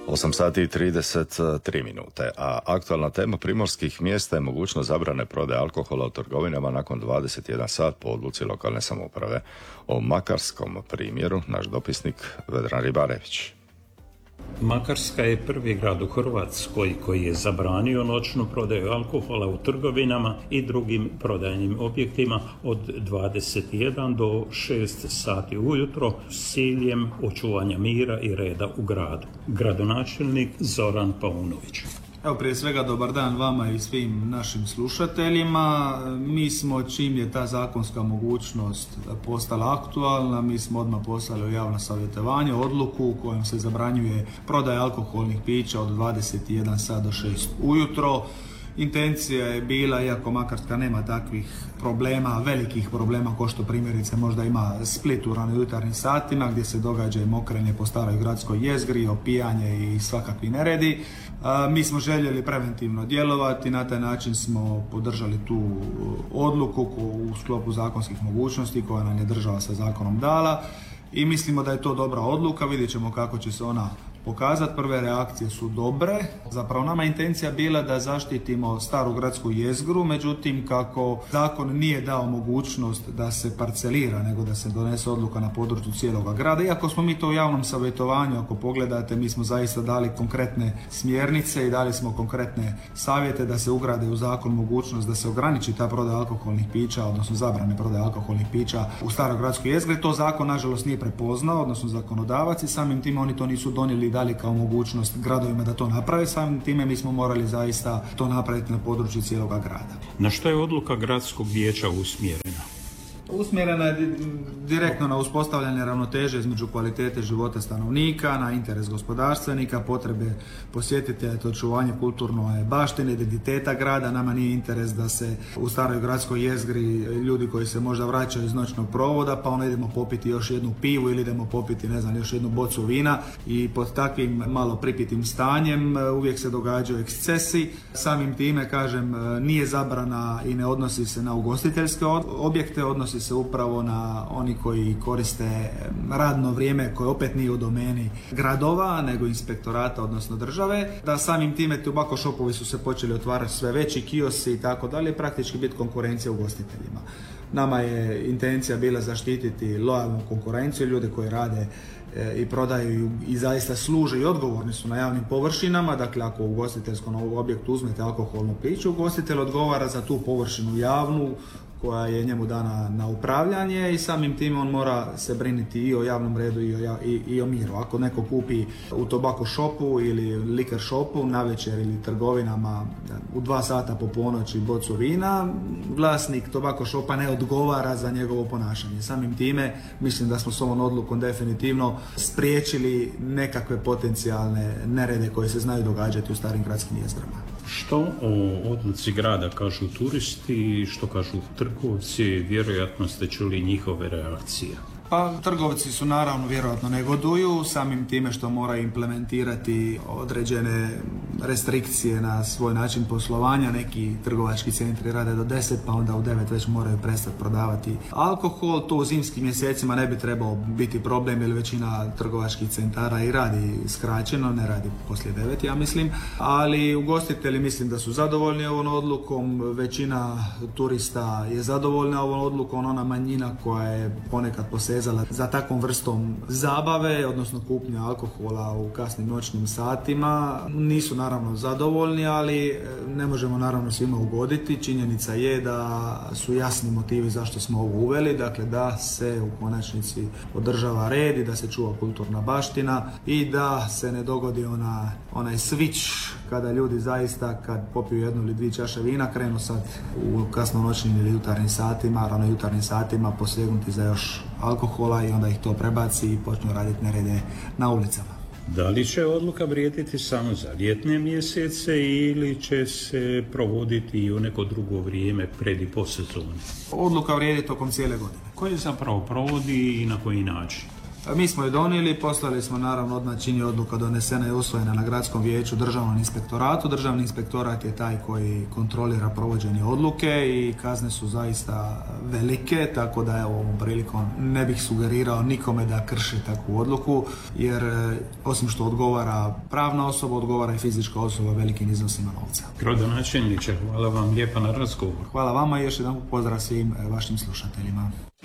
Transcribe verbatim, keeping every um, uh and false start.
osam sati i trideset tri minute, a aktualna tema primorskih mjesta je mogućnost zabrane prodaje alkohola u trgovinama nakon dvadeset jedan sat po odluci lokalne samouprave. O makarskom primjeru naš dopisnik Vedran Ribarević. Makarska je prvi grad u Hrvatskoj koji je zabranio noćnu prodaju alkohola u trgovinama i drugim prodajnim objektima od dvadeset jedan do šest sati ujutro s ciljem očuvanja mira i reda u gradu. Gradonačelnik Zoran Paunović. Evo, prije svega dobar dan vama i svim našim slušateljima. Mi smo, čim je ta zakonska mogućnost postala aktualna, mi smo odmah poslali u javno savjetovanje odluku u kojem se zabranjuje prodaja alkoholnih pića od dvadeset jedan sat do šest ujutro. Intencija je bila, iako Makarska nema takvih problema, velikih problema kao što primjerice možda ima Split u ranojutarnjim satima gdje se događa i mokrenje po staroj gradskoj jezgri, opijanje i svakakvi neredi. A, mi smo željeli preventivno djelovati, na taj način smo podržali tu odluku u sklopu zakonskih mogućnosti koja nam je država sa zakonom dala i mislimo da je to dobra odluka. Vidjet ćemo kako će se ona pokazati. Prve reakcije su dobre. Zapravo nama je intencija bila da zaštitimo staru gradsku jezgru, međutim kako zakon nije dao mogućnost da se parcelira, nego da se donese odluka na području cijeloga grada. Iako smo mi to u javnom savjetovanju, ako pogledate, mi smo zaista dali konkretne smjernice i dali smo konkretne savjete da se ugrade u zakon mogućnost da se ograniči ta prodaja alkoholnih pića, odnosno zabrane prodaje alkoholnih pića u staroj gradskoj jezgri. To zakon nažalost nije prepoznao, odnosno zakonodavac, i samim time oni to nisu donijeli dali kao mogućnost gradovima da to naprave. Samim time mi smo morali zaista to napraviti na području cijeloga grada. Na što je odluka gradskog vijeća usmjerena? Usmjerena je direktno na uspostavljanje ravnoteže između kvalitete života stanovnika, na interes gospodarstvenika, potrebe posjetitelja, to očuvanje kulturne baštine, identiteta grada. Nama nije interes da se u staroj gradskoj jezgri ljudi koji se možda vraćaju iz noćnog provoda pa onda idemo popiti još jednu pivu ili idemo popiti, ne znam, još jednu bocu vina, i pod takvim malo pripitim stanjem uvijek se događaju ekscesi. Samim time, kažem, nije zabrana i ne odnosi se na ugostiteljske objekte, odnosi se upravo na oni koji koriste radno vrijeme koje opet nije u domeni gradova nego inspektorata, odnosno države. Da samim time tobacco shopovi su se počeli otvarati sve veći kiosi i tako dalje, praktički biti konkurencija ugostiteljima. Nama je intencija bila zaštititi lojalnu konkurenciju, ljude koji rade i prodaju i zaista služe i odgovorni su na javnim površinama. Dakle, ako u ugostiteljskom objektu uzmete alkoholnu piću, ugostitelj odgovara za tu površinu javnu koja je njemu dana na upravljanje i samim tim on mora se brinuti i o javnom redu i o, i, i o miru. Ako neko kupi u tobacco shopu ili liquor shopu navečer ili trgovinama u dva sata po ponoći bocu vina, vlasnik tobacco shopa ne odgovara za njegovo ponašanje. Samim time mislim da smo s ovom odlukom definitivno spriječili nekakve potencijalne nerede koje se znaju događati u starim gradskim jezgrama. Što o odluci grada kažu turisti, što kažu trgovci, vjerojatno ste čuli njihove reakcije? Pa trgovci su naravno vjerojatno negoduju samim time što moraju implementirati određene restrikcije na svoj način poslovanja. Neki trgovački centri rade do deset, pa onda u devet već moraju prestati prodavati alkohol. To u zimskim mjesecima ne bi trebao biti problem jer većina trgovačkih centara i radi skraćeno, ne radi poslije devet, ja mislim. Ali ugostitelji mislim da su zadovoljni ovom odlukom, većina turista je zadovoljna ovom odlukom, ona manjina koja je ponekad posebna za takvom vrstom zabave, odnosno kupnja alkohola u kasnim noćnim satima, nisu naravno zadovoljni, ali ne možemo naravno svima ugoditi. Činjenica je da su jasni motivi zašto smo ovo uveli, dakle da se u konačnici održava red i da se čuva kulturna baština i da se ne dogodi ona, onaj switch kada ljudi zaista kad popiju jednu ili dvije čaše vina krenu sad u kasnonoćnim ili jutarnjim satima, rano jutarnjim satima posegnuti za još alkohola i onda ih to prebaci i počnu raditi nerede na ulicama. Da li će odluka vrijediti samo za ljetne mjesece ili će se provoditi i u neko drugo vrijeme pred i po sezoni? Odluka vrijedi tokom cijele godine. Koje zapravo provodi i na koji način? Mi smo je donijeli, poslali smo naravno odmah čim je odluka donesena i usvojena na gradskom vijeću Državnom inspektoratu. Državni inspektorat je taj koji kontrolira provođenje odluke i kazne su zaista velike, tako da evo ovom prilikom ne bih sugerirao nikome da krši takvu odluku, jer osim što odgovara pravna osoba, odgovara i fizička osoba velikim iznosima novca. Gradonačelniče, hvala vam lijepa na razgovor. Hvala vama i još jedan pozdrav svim vašim slušateljima.